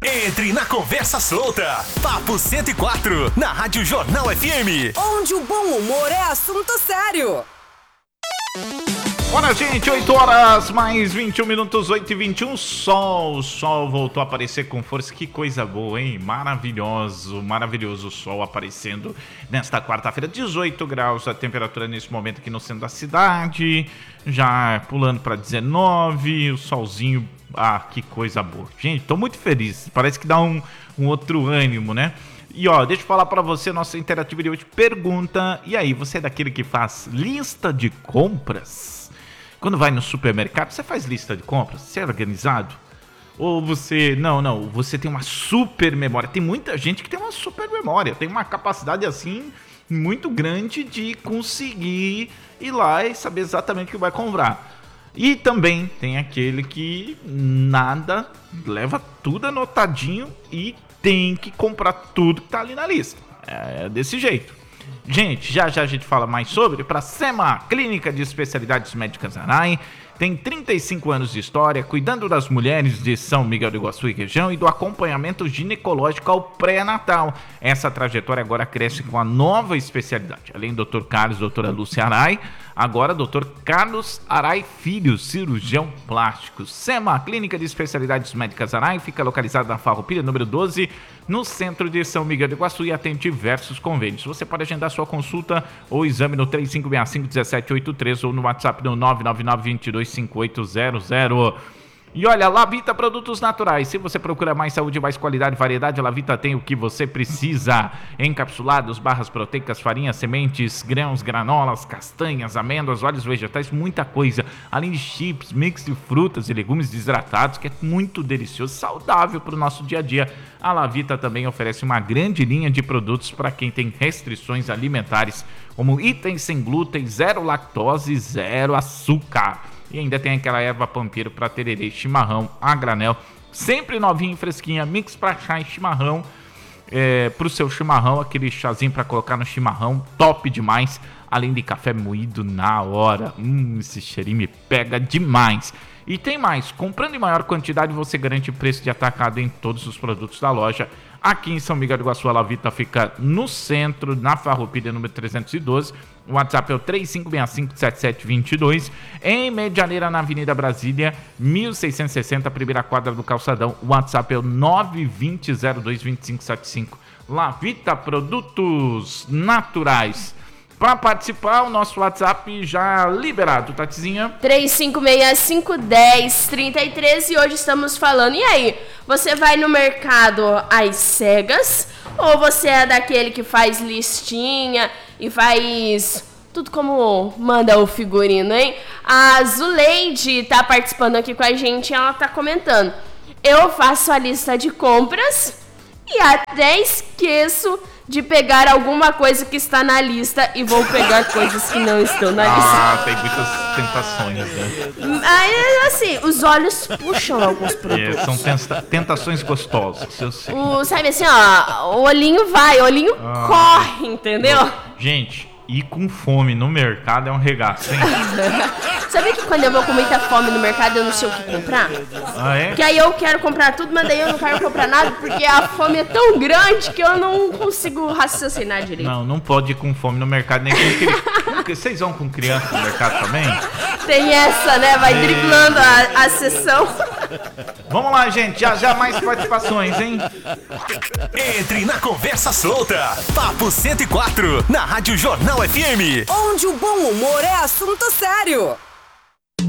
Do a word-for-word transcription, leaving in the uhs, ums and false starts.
Entre na conversa solta. Papo cento e quatro, na Rádio Jornal F M. Onde o bom humor é assunto sério. Olha, gente, oito horas mais vinte e um minutos, oito e vinte e um. Sol, o sol voltou a aparecer com força. Que coisa boa, hein? Maravilhoso, maravilhoso o sol aparecendo nesta quarta-feira. dezoito graus a temperatura nesse momento aqui no centro da cidade. Já pulando para dezenove, o solzinho. Ah, que coisa boa. Gente, tô muito feliz. Parece que dá um, um outro ânimo, né? E ó, deixa eu falar pra você, nossa interativa de hoje pergunta. E aí, você é daquele que faz lista de compras? Quando vai no supermercado, você faz lista de compras? Você é organizado? Ou você... Não, não, você tem uma super memória. Tem muita gente que tem uma super memória. Tem uma capacidade, assim, muito grande de conseguir ir lá e saber exatamente o que vai comprar. E também tem aquele que nada, leva tudo anotadinho e tem que comprar tudo que tá ali na lista. É desse jeito. Gente, já já a gente fala mais sobre. Para SEMA, Clínica de Especialidades Médicas Arai, tem trinta e cinco anos de história, cuidando das mulheres de São Miguel do Iguaçu e região e do acompanhamento ginecológico ao pré-natal. Essa trajetória agora cresce com a nova especialidade. Além do doutor Carlos, doutora Lúcia Arai, agora doutor Carlos Arai Filho, cirurgião plástico. SEMA, Clínica de Especialidades Médicas Arai, fica localizada na Farroupilha, número doze, no centro de São Miguel do Iguaçu e atende diversos convênios. Você pode agendar sua consulta ou exame no três cinco seis cinco um sete oito três ou no WhatsApp no nove nove nove dois dois cinco oito zero zero. E olha, Lavita Produtos Naturais. Se você procura mais saúde, mais qualidade e variedade, a Lavita tem o que você precisa. Encapsulados, barras proteicas, farinhas, sementes, grãos, granolas, castanhas, amêndoas, óleos vegetais, muita coisa. Além de chips, mix de frutas e legumes desidratados, que é muito delicioso, saudável para o nosso dia a dia. A Lavita também oferece uma grande linha de produtos para quem tem restrições alimentares, como itens sem glúten, zero lactose, zero açúcar. E ainda tem aquela erva pampeiro para tererê, chimarrão, a granel, sempre novinha e fresquinha, mix para chá e chimarrão, é, pro seu chimarrão, aquele chazinho para colocar no chimarrão, top demais, além de café moído na hora. Hum, esse cheirinho me pega demais. E tem mais, comprando em maior quantidade você garante preço de atacado em todos os produtos da loja. Aqui em São Miguel do Iguaçu, a Lavita fica no centro, na Farroupilha, número trezentos e doze. O WhatsApp é o três cinco seis cinco sete sete dois dois. Em Medianeira, na Avenida Brasília, mil seiscentos e sessenta, primeira quadra do Calçadão. O WhatsApp é o nove dois zero zero dois dois cinco sete cinco. Lavita Produtos Naturais. Para participar, o nosso WhatsApp já liberado, Tatizinha. três cinco seis cinco um zero três três e hoje estamos falando. E aí, você vai no mercado às cegas ou você é daquele que faz listinha e faz tudo como manda o figurino, hein? A Zuleide tá participando aqui com a gente e ela tá comentando. Eu faço a lista de compras e até esqueço de pegar alguma coisa que está na lista e vou pegar coisas que não estão na lista. Ah, tem muitas tentações, né? Aí, assim, os olhos puxam alguns produtos. É, são tenta- tentações gostosas, eu sei. O, sabe assim, ó, o olhinho vai, o olhinho Ah. corre, entendeu? Gente, ir com fome no mercado é um regaço, hein? Sabe que quando eu vou com muita fome no mercado eu não sei o que comprar? Ah, é? Porque aí eu quero comprar tudo, mas daí eu não quero comprar nada porque a fome é tão grande que eu não consigo raciocinar direito. Não, não pode ir com fome no mercado, nem com criança. Vocês vão com criança no mercado também? Tem essa, né? Vai driblando a, a sessão. Vamos lá, gente. Já já mais participações, hein? Entre na conversa solta. Papo cento e quatro, na Rádio Jornal F M. Onde o bom humor é assunto sério.